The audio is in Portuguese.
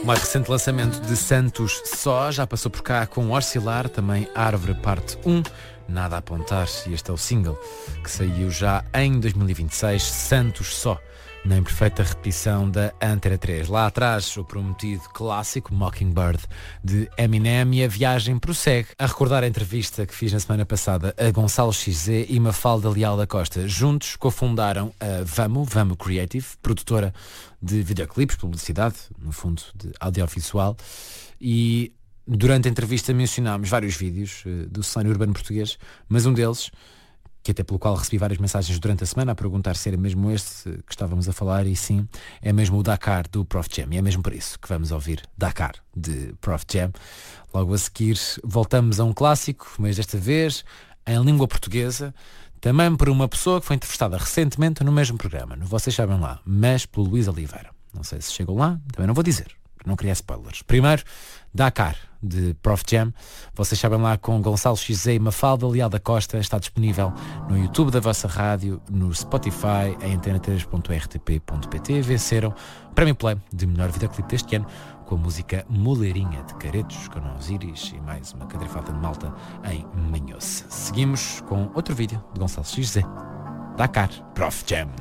Mais recente lançamento de Santos Só, já passou por cá com Oscilar, também Árvore Parte 1, Nada a Apontar, e este é o single que saiu já em 2026, Santos Só, na imperfeita repetição da Antena 3. Lá atrás, o prometido clássico Mockingbird de Eminem, e a viagem prossegue. A recordar a entrevista que fiz na semana passada a Gonçalo XZ e Mafalda Leal da Costa. Juntos cofundaram a Vamo Creative, produtora de videoclipes, publicidade, no fundo de audiovisual, e durante a entrevista mencionámos vários vídeos do cenário urbano português, mas um deles, que até pelo qual recebi várias mensagens durante a semana a perguntar se era mesmo este que estávamos a falar, e sim, é mesmo o Dakar do Prof Jam, e é mesmo por isso que vamos ouvir Dakar de Prof Jam. Logo a seguir voltamos a um clássico, mas desta vez em língua portuguesa, também por uma pessoa que foi entrevistada recentemente no mesmo programa, no Vocês Sabem Lá, mas pelo Luís Oliveira. Não sei se chegou lá, também não vou dizer, não queria spoilers. Primeiro, Dakar de Prof Jam, Vocês Sabem Lá, com Gonçalo XZ e Mafalda Leal da Costa. Está disponível no YouTube da vossa rádio, no Spotify, em antena3.rtp.pt. Venceram o Prémio Play de melhor videoclipe deste ano com a música Moleirinha de Caretos, com Osiris e mais uma cadrifada de malta em Manhoce. Seguimos com outro vídeo de Gonçalo XZ, Dakar, Prof Jam.